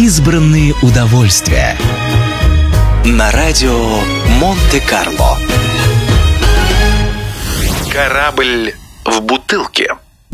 Избранные удовольствия. На радио Монте-Карло. Корабль в бутылке.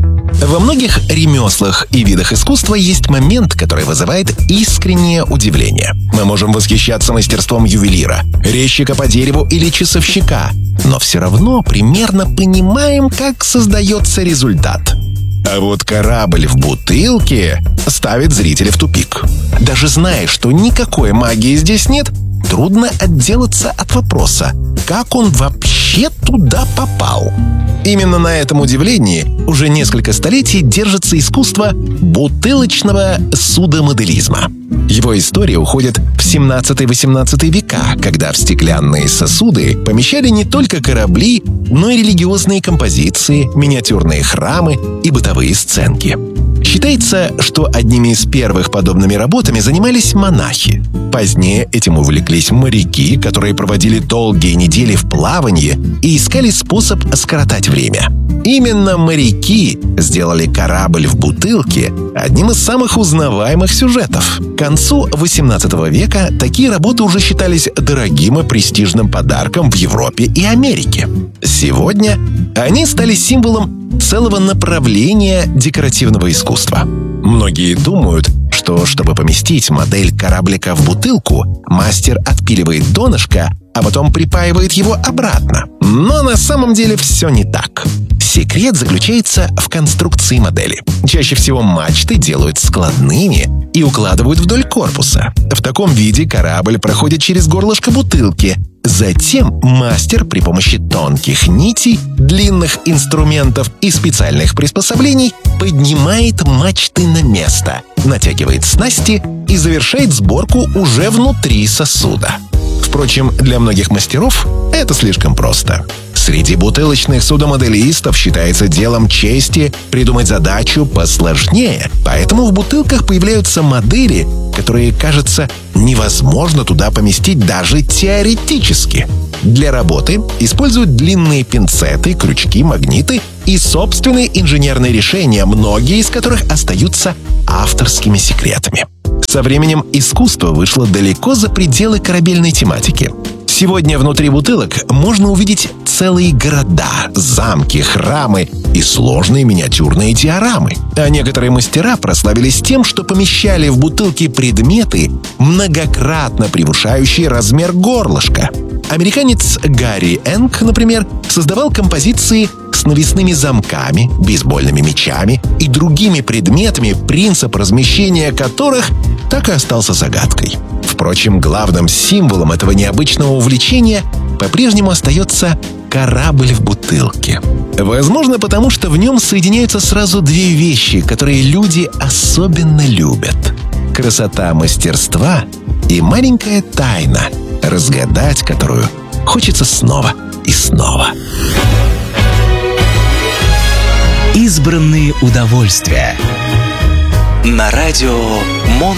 Во многих ремеслах и видах искусства есть момент, который вызывает искреннее удивление. Мы можем восхищаться мастерством ювелира, резчика по дереву или часовщика, но все равно примерно понимаем, как создается результат. А вот корабль в бутылке ставит зрителя в тупик. Даже зная, что никакой магии здесь нет, трудно отделаться от вопроса, как он вообще туда попал. Именно на этом удивлении уже несколько столетий держится искусство бутылочного судомоделизма. Его история уходит в 17-18 века, когда в стеклянные сосуды помещали не только корабли, но и религиозные композиции, миниатюрные храмы и бытовые сценки. Считается, что одними из первых подобными работами занимались монахи. Позднее этим увлеклись моряки, которые проводили долгие недели в плавании и искали способ скоротать время. Именно моряки сделали корабль в бутылке одним из самых узнаваемых сюжетов. К концу XVIII века такие работы уже считались дорогим и престижным подарком в Европе и Америке. Сегодня они стали символом целого направления декоративного искусства. Многие думают, что чтобы поместить модель кораблика в бутылку, мастер отпиливает донышко, а потом припаивает его обратно. Но на самом деле все не так. Секрет заключается в конструкции модели. Чаще всего мачты делают складными и укладывают вдоль корпуса. В таком виде корабль проходит через горлышко бутылки. Затем мастер при помощи тонких нитей, длинных инструментов и специальных приспособлений поднимает мачты на место, натягивает снасти и завершает сборку уже внутри сосуда. Впрочем, для многих мастеров это слишком просто. Среди бутылочных судомоделистов считается делом чести придумать задачу посложнее, поэтому в бутылках появляются модели, которые, кажется, невозможно туда поместить даже теоретически. Для работы используют длинные пинцеты, крючки, магниты и собственные инженерные решения, многие из которых остаются авторскими секретами. Со временем искусство вышло далеко за пределы корабельной тематики. Сегодня внутри бутылок можно увидеть целые города, замки, храмы и сложные миниатюрные диорамы. А некоторые мастера прославились тем, что помещали в бутылки предметы, многократно превышающие размер горлышка. Американец Гарри Энг, например, создавал композиции с навесными замками, бейсбольными мячами и другими предметами, принцип размещения которых так и остался загадкой. Впрочем, главным символом этого необычного увлечения по-прежнему остается корабль в бутылке. Возможно, потому что в нем соединяются сразу две вещи, которые люди особенно любят: красота мастерства и маленькая тайна, разгадать которую хочется снова и снова. Избранные удовольствия. На радио